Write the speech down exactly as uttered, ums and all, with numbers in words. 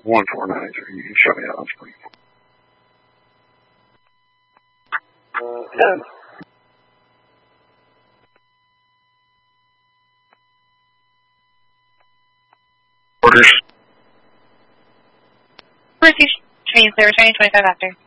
one four nine three. You can shut me out on screen. Uh, Orders. British Train Service, twenty twenty-five after.